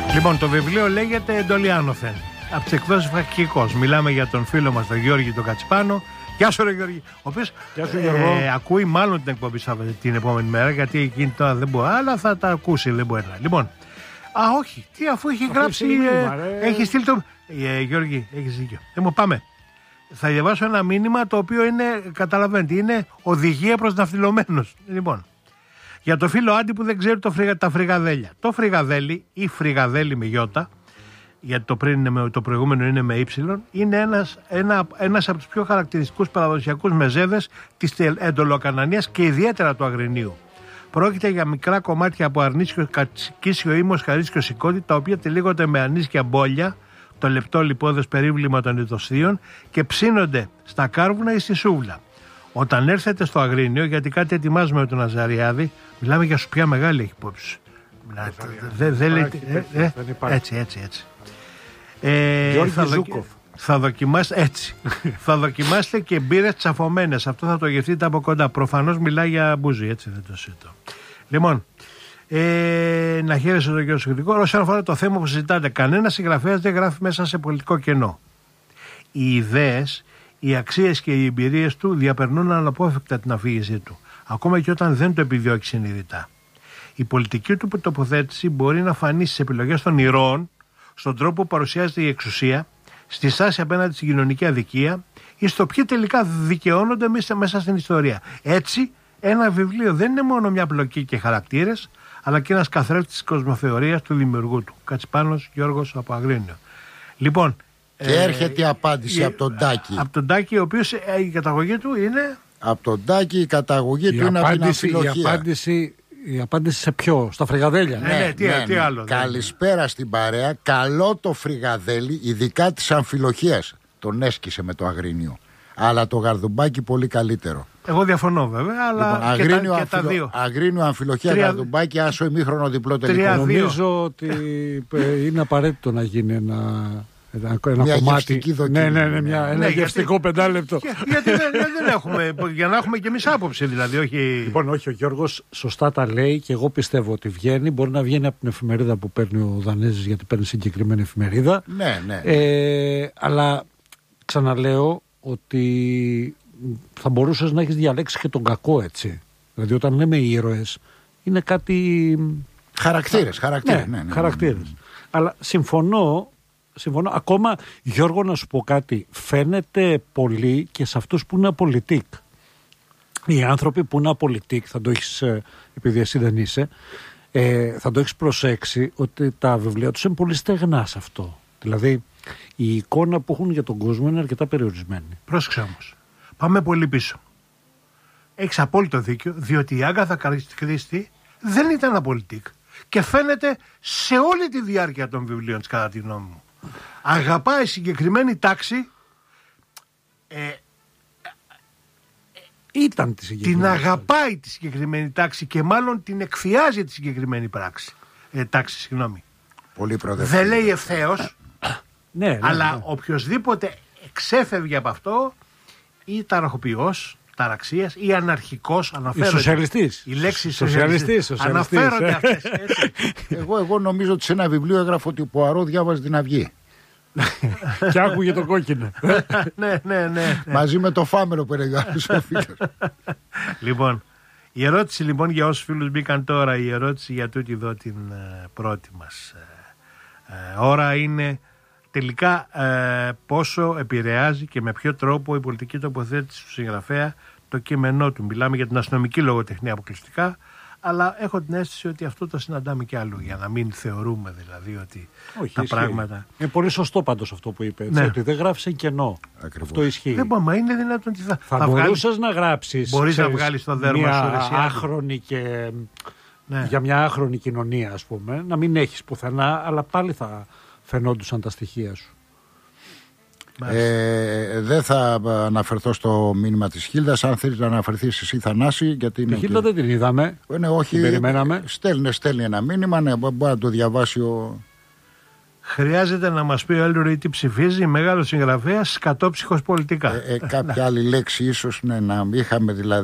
Λοιπόν, το βιβλίο λέγεται «Εντολή άνωθεν». Από τις εκδόσεις Φακικός. Μιλάμε για τον φίλο μας, τον Γιώργη τον Κατσιπάνο. Γεια σου, ρε Γιώργη. Ο οποίος ακούει μάλλον την εκπομπή την επόμενη μέρα, γιατί εκείνη τώρα δεν μπορεί, αλλά θα τα ακούσει, δεν μπορεί να. Λοιπόν, όχι, τι αφού έχει γράψει. Έχει στείλει το. Γιώργη, έχεις δίκιο. Πάμε. Θα διαβάσω ένα μήνυμα το οποίο είναι, καταλαβαίνετε, είναι οδηγία προς ναυτιλωμένους. Λοιπόν, για το φίλο Άντι που δεν ξέρει τα φρυγαδέλια. Το φρυγαδέλι ή φρυγαδέλι με γιώτα, γιατί το προηγούμενο είναι με ύψιλον, είναι ένας από τους πιο χαρακτηριστικούς παραδοσιακούς μεζέδες της εντολοκανανίας και ιδιαίτερα του Αγρινίου. Πρόκειται για μικρά κομμάτια από αρνίσκιο, κατσικίσιο ή μοσχαρίσκιο σηκώτη, τα οποία τυλίγονται με ανίσκια μπόλια, το λεπτό λιπόδες περίβλημα των ειδοσθείων, και ψήνονται στα κάρβουνα ή στη σούβλα. Όταν έρθετε στο Αγρίνιο, γιατί κάτι ετοιμάζουμε με τον Αζαριάδη, μιλάμε για σουπιά μεγάλη, έχει υπόψη. Δεν λέει. Έτσι. Θα δοκιμάσετε και μπύρες τσαφωμένες. Αυτό θα το γευτείτε από κοντά. Προφανώς μιλάει για μπούζι, έτσι δεν το συζητώ. Λοιπόν, να χαίρεσαι τον κύριο Σουκριτικό. Όσον αφορά το θέμα που συζητάτε, κανένα συγγραφέας δεν γράφει μέσα σε πολιτικό κενό. Οι ιδέες, οι αξίες και οι εμπειρίες του διαπερνούν αναπόφευκτα την αφήγησή του, ακόμα και όταν δεν το επιδιώκει συνειδητά. Η πολιτική του τοποθέτηση μπορεί να φανεί στις επιλογές των ηρώων, στον τρόπο που παρουσιάζεται η εξουσία, στη στάση απέναντι στην κοινωνική αδικία ή στο ποιοι τελικά δικαιώνονται μέσα στην ιστορία. Έτσι, ένα βιβλίο δεν είναι μόνο μια πλοκή και χαρακτήρες, αλλά και ένας καθρέφτης της κοσμοθεωρίας του δημιουργού του. Κατσιπάνος Γιώργος από Αγρίνιο. Λοιπόν. Και έρχεται η απάντηση από τον Τάκη. Από τον Τάκη, ο οποίος η καταγωγή του είναι. Από τον Τάκη η καταγωγή του είναι από την αμφιλοχία. Η απάντηση σε ποιο, στα φρυγαδέλια. Τι άλλο. Καλησπέρα στην παρέα. Καλό το φρυγαδέλι, ειδικά της αμφιλοχίας. Τον έσκησε με το Αγρίνιο. Αλλά το γαρδουμπάκι πολύ καλύτερο. Εγώ διαφωνώ βέβαια, αλλά λοιπόν, και τα δύο. Αγρίνιο, αμφιλοχία, γαρδουμπάκι, άσο ημίχρονο διπλό τελικό. Νομίζω ότι είναι απαραίτητο να γίνει ένα κομμάτι. Ένα γευστικό πεντάλεπτο. Γιατί δεν έχουμε, για να έχουμε και εμείς άποψη δηλαδή. Λοιπόν, όχι, ο Γιώργος σωστά τα λέει και εγώ πιστεύω ότι βγαίνει. Μπορεί να βγαίνει από την εφημερίδα που παίρνει ο Δανέζης, γιατί παίρνει συγκεκριμένη εφημερίδα. Ναι. Αλλά ξαναλέω ότι θα μπορούσες να έχεις διαλέξει και τον κακό, έτσι. Δηλαδή όταν λέμε ήρωες είναι κάτι. Χαρακτήρες. Χαρακτήρες. Αλλά συμφωνώ, ακόμα, Γιώργο, να σου πω κάτι. Φαίνεται πολύ και σε αυτούς που είναι απολυτικ. Οι άνθρωποι που είναι απολυτικ, θα το έχεις, επειδή εσύ δεν είσαι, θα το έχεις προσέξει ότι τα βιβλία τους είναι πολύ στεγνά σε αυτό. Δηλαδή, η εικόνα που έχουν για τον κόσμο είναι αρκετά περιορισμένη. Πρόσεξε όμως. Πάμε πολύ πίσω. Έχεις απόλυτο δίκιο, διότι η Άγκαθα Κρίστη δεν ήταν απολυτικ. Και φαίνεται σε όλη τη διάρκεια των βιβλίων της, κατά τη γνώμη μου. Αγαπάει συγκεκριμένη τάξη. Ήταν τη συγκεκριμένη. Την αγαπάει τη συγκεκριμένη τάξη και μάλλον την εκφιάζει τη συγκεκριμένη τάξη. Πολύ προοδευτική. Δεν λέει ευθέως, αλλά ναι. οποιοσδήποτε εξέφευγε από αυτό ή ταραχοποιός, ταραξίας ή αναρχικός, αναφέρονται. Σοσιαλιστής. Η λέξη σοσιαλιστής. Αναφέρονται αυτές. Εγώ νομίζω ότι σε ένα βιβλίο έγραφε ότι ο Πουαρό διάβαζε την Αυγή. Και άκουγε το κόκκινο. Ναι. Μαζί με το φάμελο που έλεγε ο φίλος. Λοιπόν, η ερώτηση λοιπόν για όσους φίλους μπήκαν τώρα, η ερώτηση για τούτη εδώ την πρώτη μας ώρα είναι τελικά πόσο επηρεάζει και με ποιο τρόπο η πολιτική τοποθέτηση του συγγραφέα το κείμενό του. Μιλάμε για την αστυνομική λογοτεχνία αποκλειστικά, αλλά έχω την αίσθηση ότι αυτό το συναντάμε και αλλού, για να μην θεωρούμε δηλαδή ότι τα πράγματα. Είναι πολύ σωστό πάντως αυτό που είπε. Ναι. Ότι δεν γράφει εν κενό. Ακριβώς. Αυτό ισχύει. Δεν μπορεί, είναι δυνατόν. Θα μπορούσες να γράψεις. Μπορείς να βγάλεις το δέρμα σου μια άχρονη και. Ναι. Για μια άχρονη κοινωνία, ας πούμε, να μην έχεις πουθενά, αλλά πάλι θα φαινόντουσαν τα στοιχεία σου. Δεν θα αναφερθώ στο μήνυμα της Χίλδας. Αν θέλεις να αναφερθείς εσύ, Θανάση, γιατί τη Χίλδα δεν την είδαμε. Όχι, την περιμέναμε. Στέλνει ένα μήνυμα, μπορεί να το διαβάσει Χρειάζεται να μας πει ο Έλουρη τι ψηφίζει, μεγάλος συγγραφέας, σκατόψυχος πολιτικά. Κάποια άλλη λέξη ίσως να είχαμε δηλαδή.